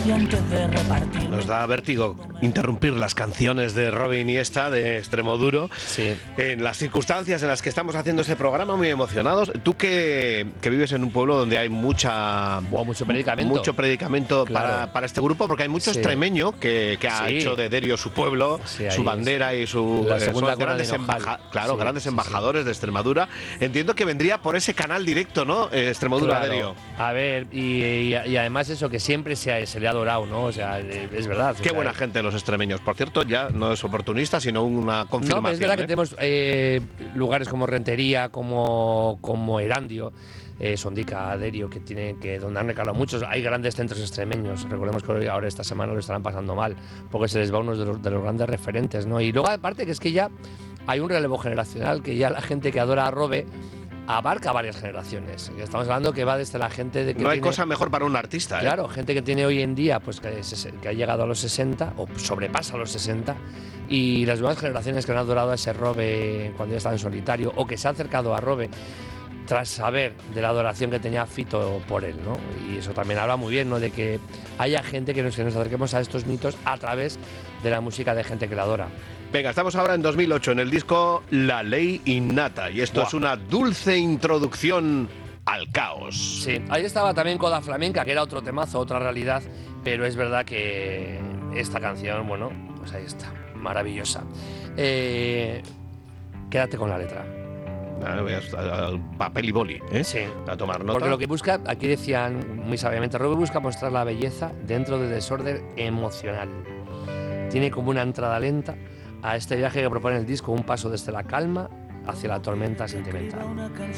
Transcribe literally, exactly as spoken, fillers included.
Nos da vértigo interrumpir las canciones de Robin Iniesta, de Extremoduro, sí. en las circunstancias en las que estamos haciendo este programa, muy emocionados. Tú que, que vives en un pueblo donde hay mucha wow, mucho predicamento, mucho predicamento claro. para, para este grupo, porque hay mucho sí. extremeño que, que ha sí. hecho de Derio su pueblo, sí, su bandera es. y su la eh, segunda son grandes, embaja claro, sí, grandes sí, embajadores sí. de Extremadura. Entiendo que vendría por ese canal directo, ¿no? Eh, Extremodura claro. Derio. A ver, y, y, y además eso, que siempre se, ha, se le ha adorado, ¿no? O sea, es verdad. Qué o sea, buena gente los extremeños. Por cierto, ya no es oportunista, sino una confirmación. No, es verdad ¿eh? que tenemos eh, lugares como Rentería, como, como Erandio, eh, Sondica, Derio, que tienen que donde han recalado muchos. Hay grandes centros extremeños. Recordemos que hoy, ahora esta semana lo estarán pasando mal, porque se les va uno de los, de los grandes referentes, ¿no? Y luego, aparte, que es que ya hay un relevo generacional, que ya la gente que adora a Robe abarca varias generaciones. Estamos hablando que va desde la gente de que no hay tiene, cosa mejor para un artista, ¿eh? Claro, gente que tiene hoy en día, pues que, es, que ha llegado a los sesenta o sobrepasa los sesenta, y las nuevas generaciones que han adorado a ese Robe cuando ya estaba en solitario, o que se ha acercado a Robe tras saber de la adoración que tenía Fito por él, ¿no? Y eso también habla muy bien, ¿no? De que haya gente que nos, que nos acerquemos a estos mitos a través de la música de gente que la adora. Venga, estamos ahora en dos mil ocho en el disco La Ley Innata, y esto Buah. es una dulce introducción al caos. Sí, ahí estaba también Coda Flamenca, que era otro temazo, otra realidad, pero es verdad que esta canción, bueno, pues ahí está, maravillosa. Eh, quédate con la letra. Al papel y boli, ¿eh? Sí. A tomar nota. Porque lo que busca, aquí decían muy sabiamente, Robe busca mostrar la belleza dentro del desorden emocional. Tiene como una entrada lenta a este viaje que propone el disco, un paso desde la calma hacia la tormenta sentimental.